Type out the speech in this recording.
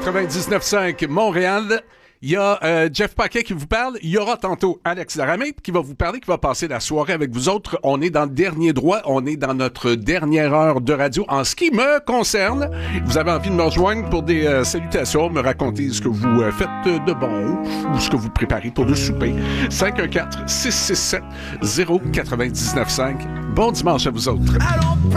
99.5 Montréal. Il y a Jeff Paquet qui vous parle. Il y aura tantôt Alex Laramé qui va vous parler, qui va passer la soirée avec vous autres. On est dans le dernier droit. On est dans notre dernière heure de radio. En ce qui me concerne, vous avez envie de me rejoindre pour des salutations, me raconter ce que vous faites de bon ou ce que vous préparez pour le souper. 514-667-0995. Bon dimanche à vous autres.